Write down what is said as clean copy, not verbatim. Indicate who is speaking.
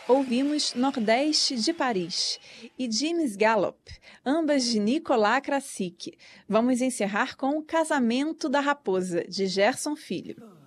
Speaker 1: Ouvimos Nordeste de Paris e James Gallup, ambas de Nicolas Krasik. Vamos encerrar com O Casamento da Raposa, de Gerson Filho.